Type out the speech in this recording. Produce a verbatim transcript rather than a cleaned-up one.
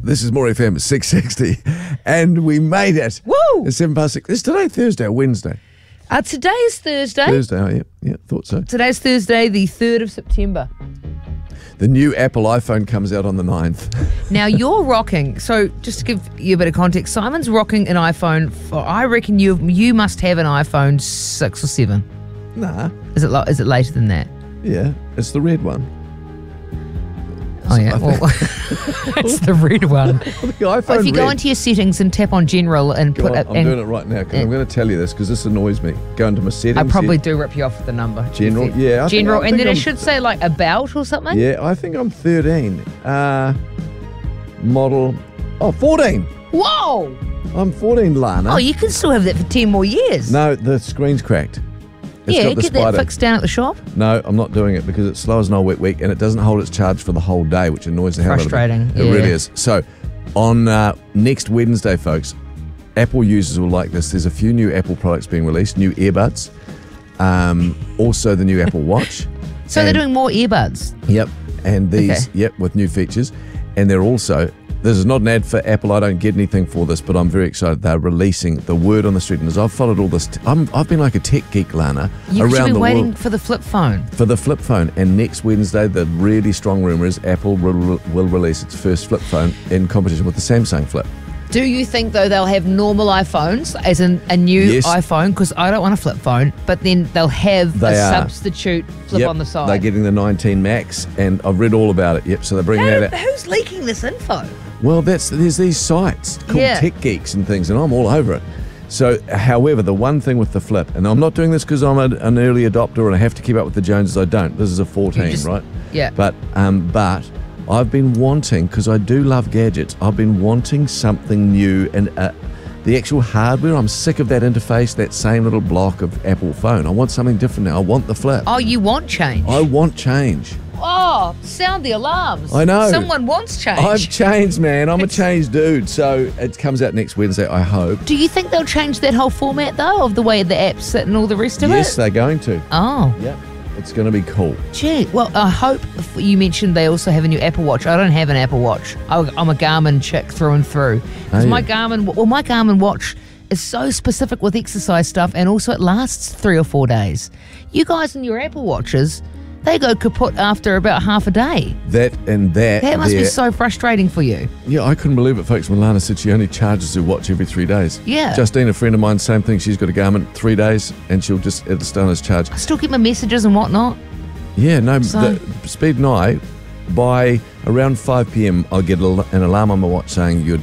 This is More F M six sixty, and we made it. Woo! It's seven past six. Is today Thursday or Wednesday? Uh, today is Thursday. Thursday, oh, yeah, yeah, thought so. Today's Thursday, the third of September. The new Apple iPhone comes out on the ninth. Now, you're rocking, so just to give you a bit of context, Simon's rocking an iPhone for, I reckon you you must have an iPhone six or seven. Nah. Is it lo- is it later than that? Yeah, it's the red one. Oh, yeah. Well, it's the red one. The iPhone Well, if you red. go into your settings and tap on General and Go put on, it... I'm and doing it right now because I'm going to tell you this because this annoys me. Go into my settings. I probably yeah. do rip you off with the number. General, yeah. I think- General, I and think then I'm- it should say like about or something. Yeah, I think I'm thirteen. Uh, model, oh, fourteen. Whoa! I'm fourteen, Lana. Oh, you can still have that for ten more years. No, the screen's cracked. It's yeah, got the get spider. that fixed down at the shop. No, I'm not doing it because it's slow as an old wet week and it doesn't hold its charge for the whole day, which annoys the hell out of me. Frustrating, It yeah. really is. So, on uh, next Wednesday, folks, Apple users will like this. There's a few new Apple products being released, new earbuds, um, also the new Apple Watch. So And- they're doing more earbuds. Yep, and these, Okay. yep, with new features. And they're also, this is not an ad for Apple, I don't get anything for this, but I'm very excited. They're releasing the word on the street. And as I've followed all this, t- I'm, I've been like a tech geek, Lana, You've around been the waiting world for the flip phone. for the flip phone. And next Wednesday, the really strong rumor is Apple will, will release its first flip phone in competition with the Samsung Flip. Do you think, though, they'll have normal iPhones, as in a new Yes. iPhone? Because I don't want a flip phone, but then they'll have They a are. substitute flip Yep, on the side. they're getting the nineteen Max, and I've read all about it. Yep, so they're bringing Who- that out. who's leaking this info? Well, that's there's these sites called Yeah. Tech Geeks and things, and I'm all over it. So, however, the one thing with the flip, and I'm not doing this because I'm a, an early adopter and I have to keep up with the Joneses. I don't. This is a fourteen, just- right? yeah. But um, but I've been wanting, because I do love gadgets. I've been wanting something new, and uh, the actual hardware. I'm sick of that interface, that same little block of Apple phone. I want something different now. I want the flip. Oh, you want change? I want change. Oh, sound the alarms. I know. Someone wants change. I've changed, man. I'm a changed dude. So it comes out next Wednesday, I hope. Do you think they'll change that whole format, though, of the way the apps sit and all the rest of Yes, it? they're going to. Oh, Yep. It's going to be cool. gee. Well, I hope if you mentioned they also have a new Apple Watch. I don't have an Apple Watch. I- I'm a Garmin chick through and through. Because Are my you? Garmin, well, my Garmin watch is so specific with exercise stuff, and also it lasts three or four days. You guys and your Apple Watches, they go kaput after about half a day. That and that. That must be there- so frustrating for you. Yeah, I couldn't believe it, folks, when Lana said she only charges her watch every three days. Yeah. Justine, a friend of mine, same thing. She's got a Garmin, three days, and she'll just, it'll stay on its charge. I still get my messages and whatnot. Yeah, no, So- the, Speed and I, by around five p.m, I'll get a- an alarm on my watch saying you're